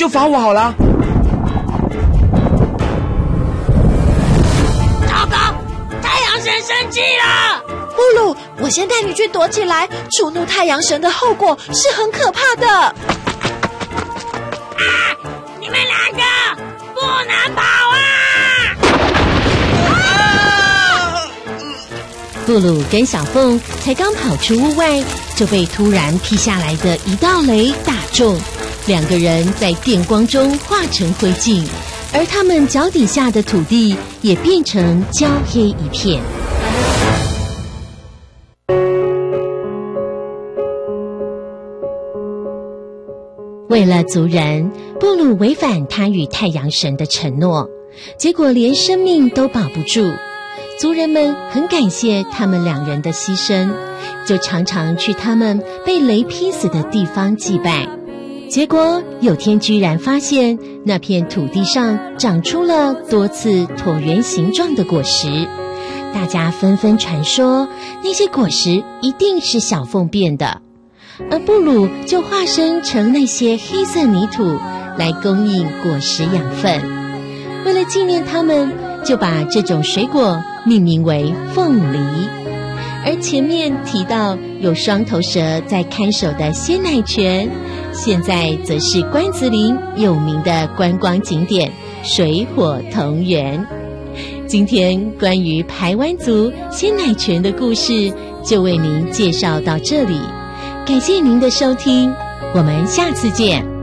就罚我好了。 糟糕，太阳神生气了！ 布鲁，我先带你去躲起来。触怒太阳神的后果是很可怕的。啊！ 你们两个不能跑啊！ 布鲁跟小凤才刚跑出屋外，就被突然劈下来的一道雷打中，两个人在电光中化成灰烬，而他们脚底下的土地也变成焦黑一片。为了族人，布鲁违反他与太阳神的承诺，结果连生命都保不住。族人们很感谢他们两人的牺牲，就常常去他们被雷劈死的地方祭拜。结果有天居然发现那片土地上长出了多次椭圆形状的果实，大家纷纷传说那些果实一定是小凤变的，而布鲁就化身成那些黑色泥土来供应果实养分。为了纪念他们，就把这种水果命名为凤梨。而前面提到有双头蛇在看守的鲜奶泉，现在则是关子岭有名的观光景点水火同源。今天关于排湾族鲜奶泉的故事就为您介绍到这里，感谢您的收听，我们下次见。